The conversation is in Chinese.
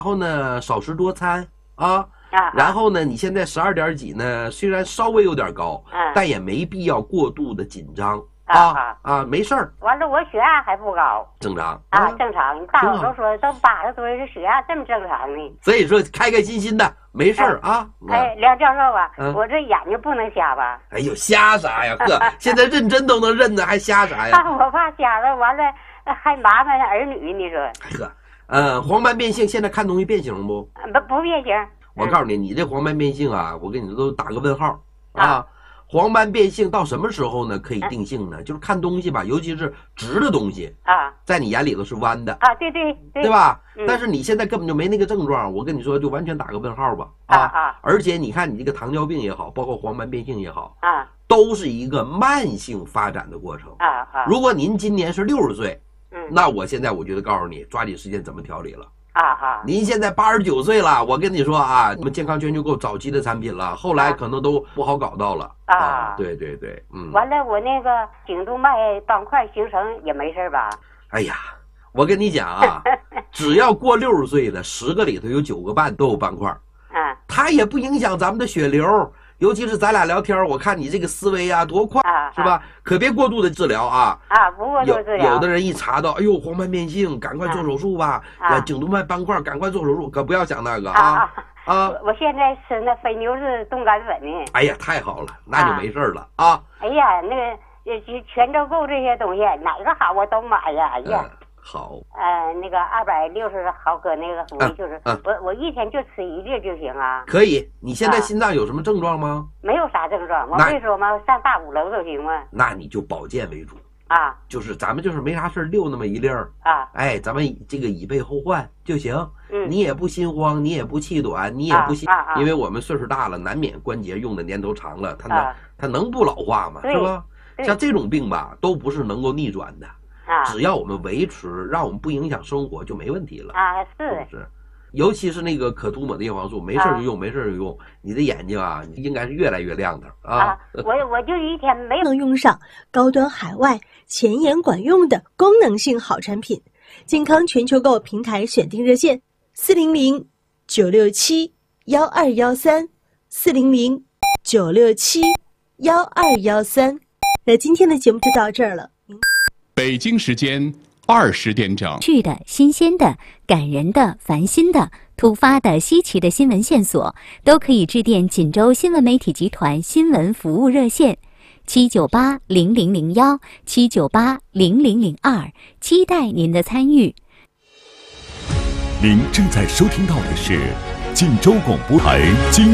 然后呢少食多餐啊。然后呢，你现在12点几呢？虽然稍微有点高，但也没必要过度的紧张没事儿。 完了，我血压还不高， 正常正常。大伙都说都80多，这血压这么正常呢。 所以说开开心心的，没事儿啊。 梁教授啊，我这眼睛不能瞎吧？ 哎呦，瞎啥呀？呵，现在认真都能认呢，还瞎啥呀？ 我怕瞎了，完了还麻烦儿女，你说？ 呵，黄斑变性现在看东西变形不？ 不变形。 我告诉你，你这黄斑变性啊，我跟你都打个问号啊。黄斑变性到什么时候呢？可以定性呢？就是看东西吧，尤其是直的东西在你眼里头是弯的对吧？但是你现在根本就没那个症状，我跟你说，就完全打个问号吧而且你看你这个糖尿病也好，包括黄斑变性也好都是一个慢性发展的过程如果您今年是60岁，那我现在我觉得告诉你，抓紧时间怎么调理了。您现在89岁了，我跟你说啊，我们健康全球购早期的产品了，后来可能都不好搞到了对， 完了，我那个颈动脉斑块形成也没事吧？ 哎呀，我跟你讲啊，只要过60岁的10个里头有9个半都有斑块它也不影响咱们的血流。尤其是咱俩聊天，我看你这个思维啊多快是吧？可别过度的治疗不过度治疗。 有的人一查到，哎呦，黄斑变性，赶快做手术吧颈动脉斑块赶快做手术，可不要想那个我现在吃那非牛氏冻干粉呢。 哎呀，太好了，那就没事了哎呀，那个全州购这些东西哪个好我都买呀。哎呀好那个260毫克那个福利就是我一天就吃1粒就行可以。你现在心脏有什么症状吗？ 没有啥症状，我没说吗？上大5楼都行吗？ 那你就保健为主就是咱们就是没啥事溜那么一粒儿咱们这个以备后患就行你也不心慌，你也不气短，你也不心因为我们岁数大了，难免关节用的年头长了，它能不老化吗？是吧？像这种病吧都不是能够逆转的只要我们维持，让我们不影响生活就没问题了是尤其是那个可涂抹的叶黄素，没事就用，没事就用，你的眼睛应该是越来越亮的我就一天没能用上高端海外前沿管用的功能性好产品。健康全球购平台选定热线400-967-1213 400-967-1213。那今天的节目就到这儿了。 北京时间20点整， 趣的、新鲜的、感人的、烦心的、突发的、稀奇的新闻线索，都可以致电锦州新闻媒体集团新闻服务热线798-0001 798-0002，期待您的参与。 您正在收听到的是锦州广播台